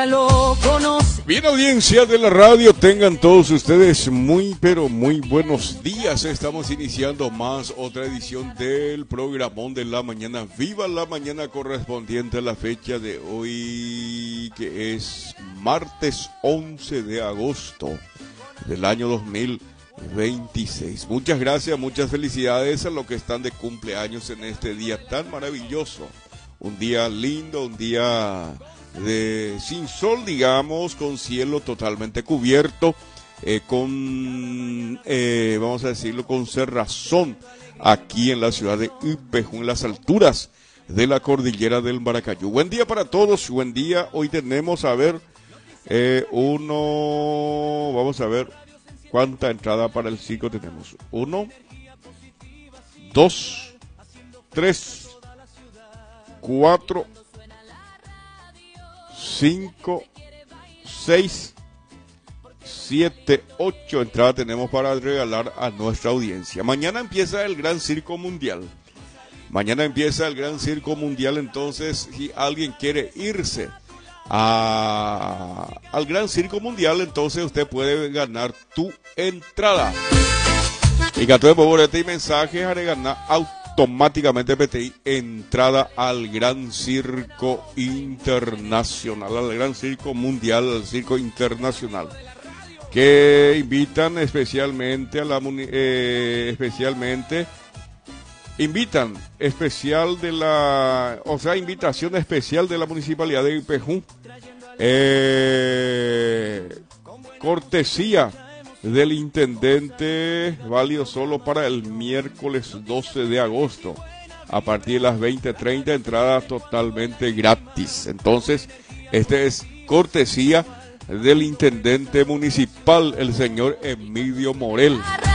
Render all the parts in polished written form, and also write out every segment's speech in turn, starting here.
Lo conoce. Bien, audiencia de la radio, tengan todos ustedes muy, pero muy buenos días. Estamos iniciando más otra edición del programón de la mañana. Viva la mañana correspondiente a la fecha de hoy, que es martes 11 de agosto del año 2026. Muchas gracias, muchas felicidades a los que están de cumpleaños en este día tan maravilloso. Un día lindo, un día sin sol, digamos, con cielo totalmente cubierto, vamos a decirlo, con cerrazón aquí en la ciudad de Ipejú, en las alturas de la cordillera del Maracayú. Buen día para todos, buen día. Hoy tenemos, vamos a ver cuánta entrada para el circo tenemos. 1, 2, 3, 4, 5, 6, 7, 8 entradas tenemos para regalar a nuestra audiencia. Mañana empieza el Gran Circo Mundial. Entonces, si alguien quiere irse al Gran Circo Mundial, entonces usted puede ganar tu entrada. Y que a todo boleto y mensajes haré ganar automáticamente PTI entrada al Gran Circo Internacional, al Gran Circo Mundial, al Circo Internacional, que invitan especialmente a la invitación especial de la Municipalidad de Ipejú, cortesía del intendente, válido solo para el miércoles 12 de agosto, a partir de las 20:30, entrada totalmente gratis. Entonces, este es cortesía del intendente municipal, el señor Emilio Morel.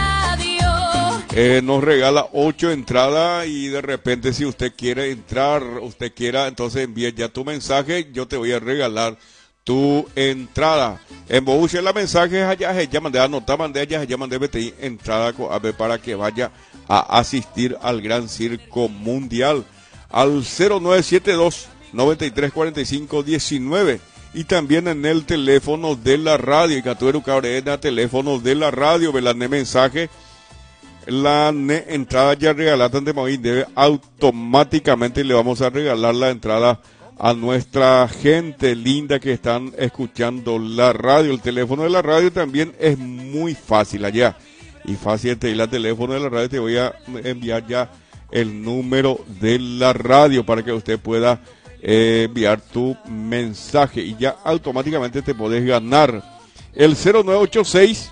Nos regala 8 entradas y de repente si usted quiere entrar, entonces envíe ya tu mensaje, yo te voy a regalar tu entrada. En Bobuche la mensaje allá se mandé BTI entrada para que vaya a asistir al Gran Circo Mundial al 0972 9345 19 y también en el teléfono de la radio, y Catuero Cabrera, teléfono de la radio, velane mensaje, la entrada ya regalada de Mavín debe automáticamente, le vamos a regalar la entrada a nuestra gente linda que están escuchando la radio. El teléfono de la radio también es muy fácil allá. Y fácil de ir al teléfono de la radio, te voy a enviar ya el número de la radio para que usted pueda enviar tu mensaje y ya automáticamente te podés ganar el 0986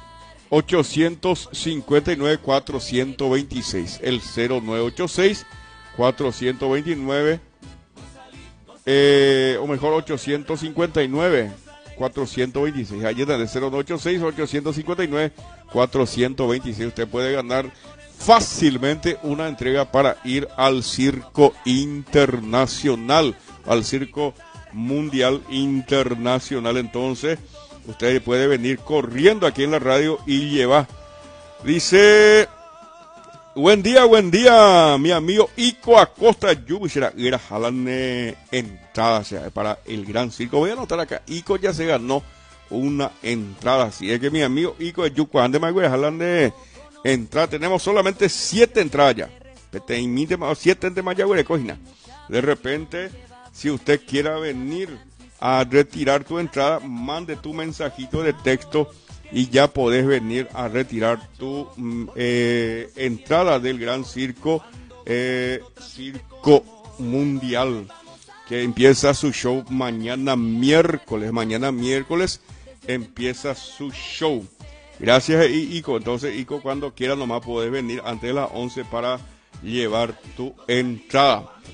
859 426, el 0986 429 o mejor 859 426, ahí está, de 0986 859 426. Usted puede ganar fácilmente una entrega para ir al Circo Internacional, al Circo Mundial Internacional. Entonces usted puede venir corriendo aquí en la radio y llevar. Dice: buen día, mi amigo Ico Acosta Yubishera, era jalan entrada, o sea, para el Gran Circo. Voy a anotar acá, Ico ya se ganó una entrada, así es que mi amigo Ico Yuco, ande más, güey, jalan de entrada. Tenemos solamente 7 entradas ya. Te imite 7 de Mayagüez, cojina. De repente, si usted quiera venir a retirar tu entrada, mande tu mensajito de texto y ya podés venir a retirar tu entrada del Gran Circo Mundial, que empieza su show mañana miércoles. Mañana miércoles empieza su show. Gracias, Ico. Entonces, Ico, cuando quiera nomás podés venir antes de las 11 para llevar tu entrada.